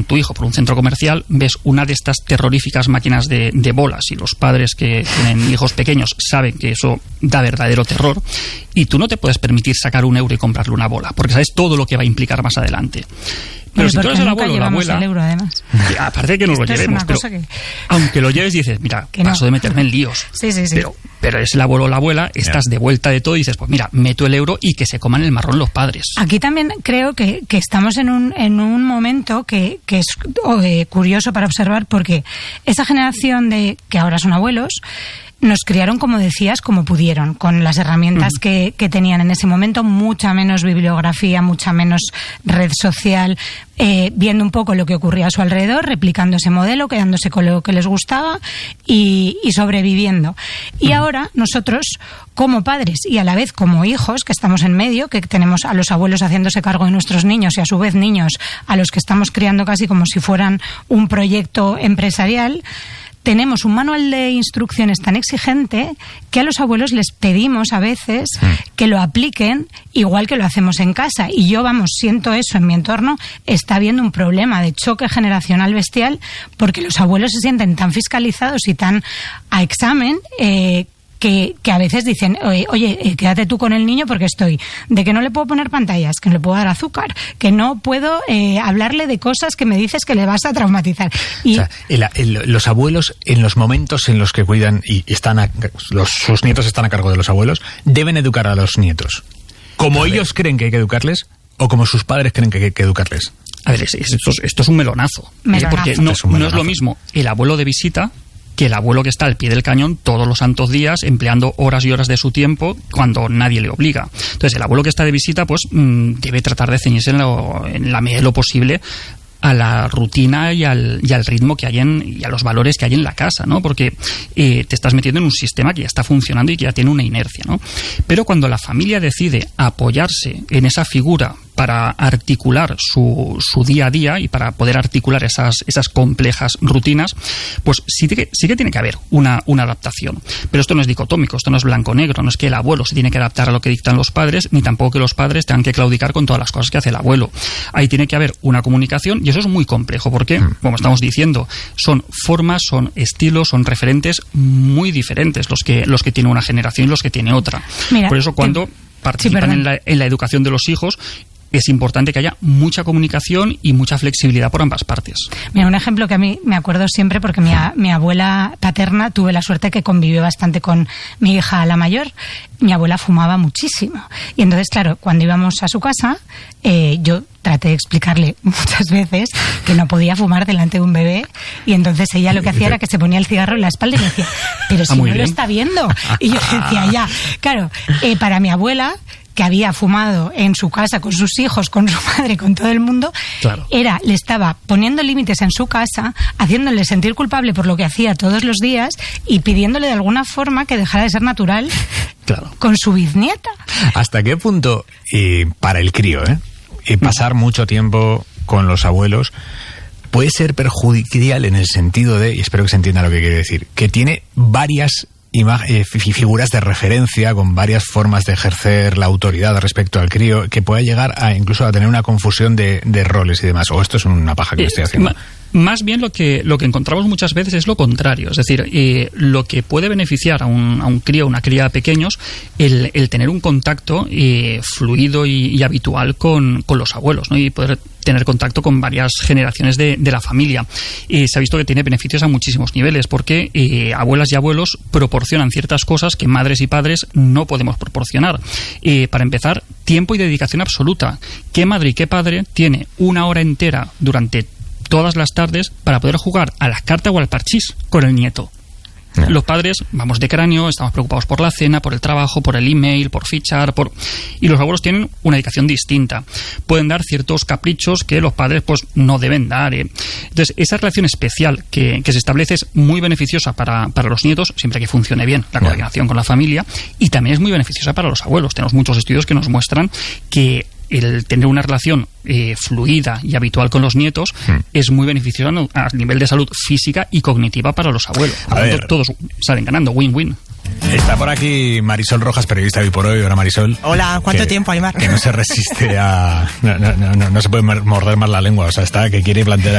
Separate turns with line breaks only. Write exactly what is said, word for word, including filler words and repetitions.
tu hijo por un centro comercial, ves una de estas terroríficas máquinas de, de bolas y los padres que tienen hijos pequeños saben que eso da verdadero terror y tú no te puedes permitir sacar un euro y comprarle una bola porque sabes todo lo que va a implicar más adelante. Pero, pero si tú eres el abuelo o la abuela,
el euro, además.
Aparte de que no lo llevemos, pero que... aunque lo lleves dices, mira, que paso no. de meterme en líos.
Sí, sí, sí.
Pero, pero es el abuelo o la abuela, estás de vuelta de todo y dices, pues mira, meto el euro y que se coman el marrón los padres.
Aquí también creo que, que estamos en un, en un momento que, que es oh, eh, curioso para observar porque esa generación de que ahora son abuelos nos criaron, como decías, como pudieron, con las herramientas uh-huh. que, que tenían en ese momento, mucha menos bibliografía, mucha menos red social, eh, viendo un poco lo que ocurría a su alrededor, replicando ese modelo, quedándose con lo que les gustaba y, y sobreviviendo. Y uh-huh. ahora nosotros, como padres y a la vez como hijos, que estamos en medio, que tenemos a los abuelos haciéndose cargo de nuestros niños y a su vez niños a los que estamos criando casi como si fueran un proyecto empresarial, tenemos un manual de instrucciones tan exigente que a los abuelos les pedimos a veces que lo apliquen igual que lo hacemos en casa. Y yo, vamos, siento eso en mi entorno. Está habiendo un problema de choque generacional bestial porque los abuelos se sienten tan fiscalizados y tan a examen eh, que, que a veces dicen, oye, oye, quédate tú con el niño porque estoy de que no le puedo poner pantallas, que no le puedo dar azúcar, que no puedo eh, hablarle de cosas que me dices que le vas a traumatizar. Y...
O sea, el, el, los abuelos, en los momentos en los que cuidan y están a, los, sus nietos están a cargo de los abuelos, deben educar a los nietos. ¿Como ellos creen que hay que educarles o como sus padres creen que hay que educarles?
A ver, esto, esto es un melonazo.
melonazo.
Porque no
es, un melonazo.
no es lo mismo el abuelo de visita que el abuelo que está al pie del cañón todos los santos días empleando horas y horas de su tiempo cuando nadie le obliga. Entonces el abuelo que está de visita pues mmm, debe tratar de ceñirse en, lo, en la medida de lo posible a la rutina y al, y al ritmo que hay en, y a los valores que hay en la casa, ¿no? Porque eh, te estás metiendo en un sistema que ya está funcionando y que ya tiene una inercia, ¿no? Pero cuando la familia decide apoyarse en esa figura para articular su, su día a día y para poder articular esas, esas complejas rutinas, pues sí que, sí que tiene que haber una, una adaptación. Pero esto no es dicotómico, esto no es blanco-negro, no es que el abuelo se tiene que adaptar a lo que dictan los padres, ni tampoco que los padres tengan que claudicar con todas las cosas que hace el abuelo. Ahí tiene que haber una comunicación y eso es muy complejo porque, como estamos diciendo, son formas, son estilos, son referentes muy diferentes los que, los que tiene una generación y los que tiene otra. Mira, por eso cuando te... participan sí, en, la, en la educación de los hijos, es importante que haya mucha comunicación y mucha flexibilidad por ambas partes.
Mira, un ejemplo que a mí me acuerdo siempre, porque mi, mi abuela paterna, tuve la suerte que convivió bastante con mi hija la mayor. Mi abuela fumaba muchísimo. Y entonces, claro, cuando íbamos a su casa, eh, yo traté de explicarle muchas veces que no podía fumar delante de un bebé. Y entonces ella lo que hacía era que se ponía el cigarro en la espalda y me decía, pero si ah, no bien. Lo está viendo. Y yo decía, ya. Claro, eh, para mi abuela, que había fumado en su casa con sus hijos, con su madre, con todo el mundo, claro. era, le estaba poniendo límites en su casa, haciéndole sentir culpable por lo que hacía todos los días y pidiéndole de alguna forma que dejara de ser natural claro. con su bisnieta.
¿Hasta qué punto, eh, para el crío, eh, eh, pasar mucho tiempo con los abuelos puede ser perjudicial en el sentido de, y espero que se entienda lo que quiere decir, que tiene varias Ima- eh, figuras de referencia con varias formas de ejercer la autoridad respecto al crío, que pueda llegar a incluso a tener una confusión de, de roles y demás? ¿O esto es una paja que me estoy haciendo?
Más bien lo que lo que encontramos muchas veces es lo contrario, es decir, eh, lo que puede beneficiar a un, a un crío, una cría pequeños, el, el tener un contacto eh, fluido y, y habitual con, con los abuelos, ¿no? Y poder tener contacto con varias generaciones de, de la familia. Eh, se ha visto que tiene beneficios a muchísimos niveles porque eh, abuelas y abuelos proporcionan ciertas cosas que madres y padres no podemos proporcionar. Eh, para empezar, tiempo y dedicación absoluta. ¿Qué madre y qué padre tiene una hora entera durante todas las tardes para poder jugar a las cartas o al parchís con el nieto? No. Los padres vamos de cráneo, estamos preocupados por la cena, por el trabajo, por el email, por fichar, por... y los abuelos tienen una dedicación distinta. Pueden dar ciertos caprichos que los padres pues no deben dar. ¿eh? Entonces, esa relación especial que, que se establece es muy beneficiosa para, para los nietos, siempre que funcione bien la coordinación con la familia, y también es muy beneficiosa para los abuelos. Tenemos muchos estudios que nos muestran que el tener una relación eh, fluida y habitual con los nietos mm. es muy beneficioso a nivel de salud física y cognitiva para los abuelos. A ver. Todos salen ganando, win-win.
Está por aquí Marisol Rojas, periodista de Hoy por Hoy. Hola, Marisol.
Hola, ¿cuánto
que,
tiempo, Aymar?
Que no se resiste a... No, no, no, no, no se puede morder más la lengua, o sea, está que quiere plantear